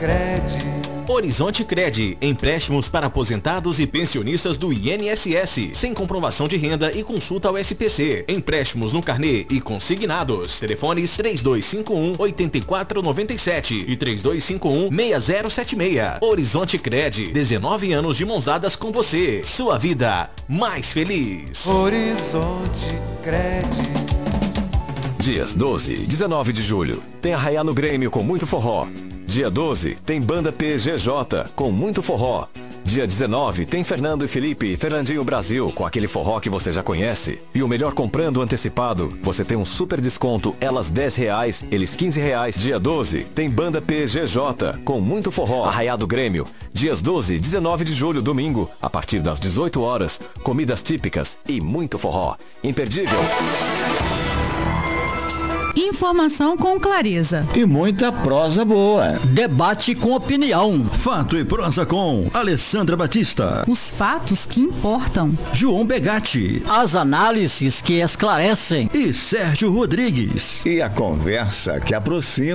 Horizonte Cred, empréstimos para aposentados e pensionistas do INSS, sem comprovação de renda e consulta ao SPC. Empréstimos no carnê e consignados. Telefones 3251-8497 e 3251-6076. Horizonte Cred, 19 anos de mãos dadas com você. Sua vida mais feliz. Horizonte Cred. Dias 12 e 19 de julho, tem Arraiá no Grêmio com muito forró. Dia 12, tem Banda PGJ, com muito forró. Dia 19, tem Fernando e Felipe e Fernandinho Brasil, com aquele forró que você já conhece. E o melhor, comprando antecipado, você tem um super desconto, elas R$10, eles R$15. Dia 12, tem Banda PGJ, com muito forró. Arraiá do Grêmio. Dias 12 e 19 de julho, domingo, a partir das 18 horas, comidas típicas e muito forró. Imperdível. Informação com clareza. E muita prosa boa. Debate com opinião. Fato e prosa com Alessandra Batista. Os fatos que importam. João Begatti. As análises que esclarecem. E Sérgio Rodrigues. E a conversa que aproxima.